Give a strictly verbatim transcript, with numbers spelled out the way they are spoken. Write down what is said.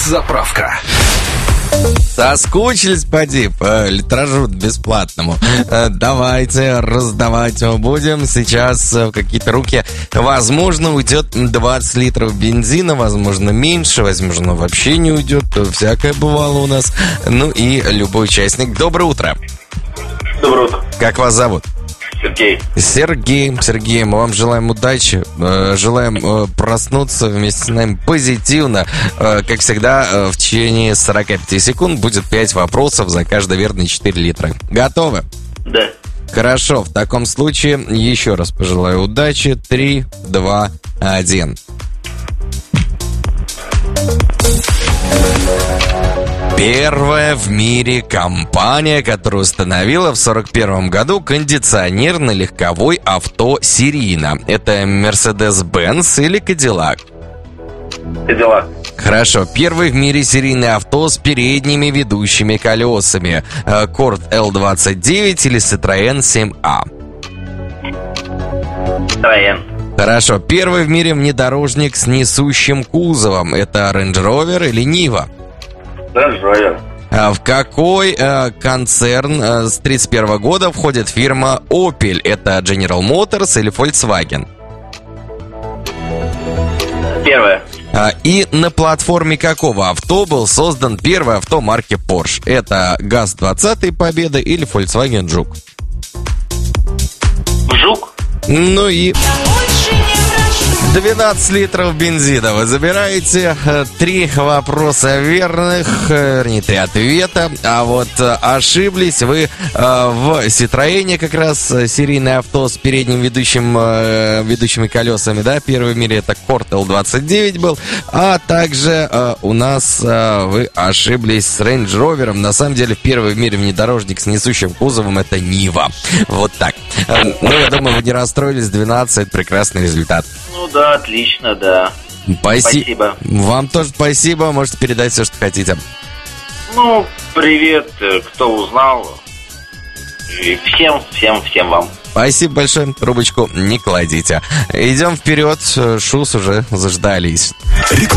Подзаправка. Соскучились, поди, по литражу бесплатному. Давайте раздавать его будем. Сейчас в какие-то руки, возможно, уйдет двадцать литров бензина, возможно, меньше, возможно, вообще не уйдет. Всякое бывало у нас. Ну и любой участник. Доброе утро. Доброе утро. Как вас зовут? Сергей. Сергей, Сергей, мы вам желаем удачи, желаем проснуться вместе с нами позитивно. Как всегда, в течение сорок пять секунд будет пять вопросов, за каждый верный четыре литра. Готовы? Да. Хорошо, в таком случае еще раз пожелаю удачи. три, два, один. Первая в мире компания, которая установила в сорок первом году кондиционер на легковой авто серийно. Это Mercedes-Benz или Cadillac? Cadillac. Хорошо. Первый в мире серийный авто с передними ведущими колесами. Корт эл двадцать девять или Citroën семь а? Citroën. Хорошо. Первый в мире внедорожник с несущим кузовом. Это Range Rover или Niva? Range Rover. В какой э, концерн э, с тридцать первого года входит фирма Opel? Это General Motors или Volkswagen? Первое. А, и на платформе какого авто был создан первый авто марки Porsche? Это ГАЗ двадцать Победа или Volkswagen Жук? Жук. Ну и... двенадцать литров бензина вы забираете. Три вопроса верных, вернее, три ответа. А вот ошиблись вы в Citroёне, как раз серийное авто с передним ведущим, ведущими колесами, да, первый в мире это Корт эл двадцать девять был. А также у нас вы ошиблись с Range Rover. На самом деле, первый в мире внедорожник с несущим кузовом это Нива. Вот так. Ну, я думаю, вы не расстроились. двенадцать, прекрасный результат. Ну да, отлично, да. Спаси... Спасибо. Вам тоже спасибо. Можете передать все, что хотите. Ну, привет, кто узнал. И всем, всем, всем вам. Спасибо большое. Трубочку не кладите. Идем вперед. Шус уже заждались.